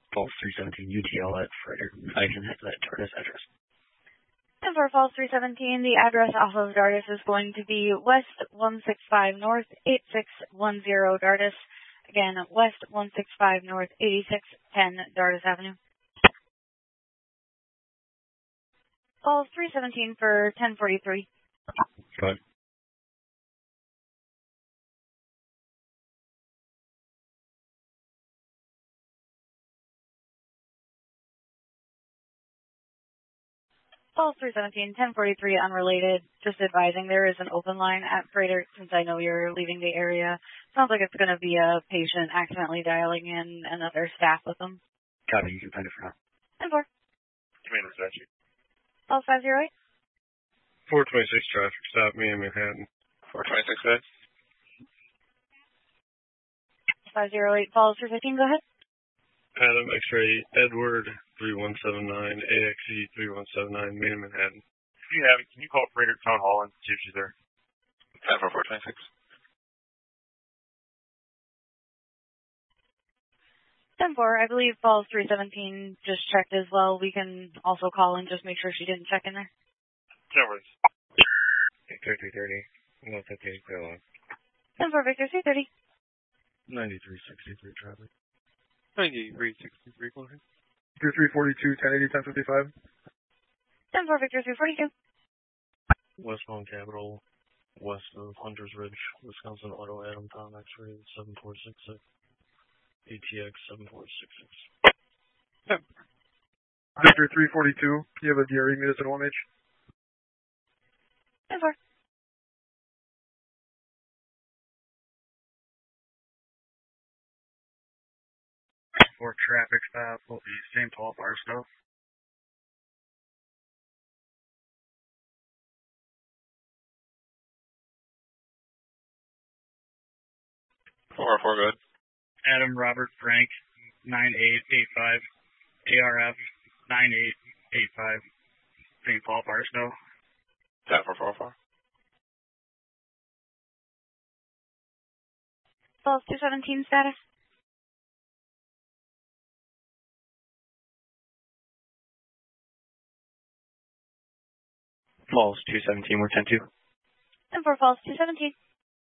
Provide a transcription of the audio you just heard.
Falls 317 UTL at Freighter. I can have that TARDIS address. And for Falls 317, the address off of Dardis is going to be West 165 North 8610 Dardis. Again, West 165 North 8610 Dardis Avenue. Falls 317 for 1043. Go ahead. Falls 317, 1043, unrelated. Just advising there is an open line at Freighter since I know you're leaving the area. Sounds like it's going to be a patient accidentally dialing in another staff with them. Copy, you can find it for now. 10-4. Commander Statue. Falls 508. 426 traffic stop, me in Manhattan. 426 guys. 508, Falls 315, go ahead. Adam X-ray Edward 3179 AXE 3179 me in Manhattan. If you have it, can you call Freighter Town Hall and see if she's there? 426. 10-4, I believe Falls 317 just checked as well. We can also call and just make sure she didn't check in there. 10 words. 3330. 158 clear line. 10-4, Victor 330. 9363 traffic. 9363, go ahead. 342, 1080, 1055. 10-4, Victor 342. Westbound Capital, west of Hunters Ridge, Wisconsin Auto Adam Tom X-ray 7466. ATX 7466. Yeah. Hunter 342, do you have a DRE meet us at 1H? 10-4. For traffic stop will be St. Paul Barstow. Four, good. Adam Robert Frank 9885 ARF 9885 St. Paul Barstow. 10-4. Falls 217 status. Falls 217, we're 10-2. 10-4, Falls 217.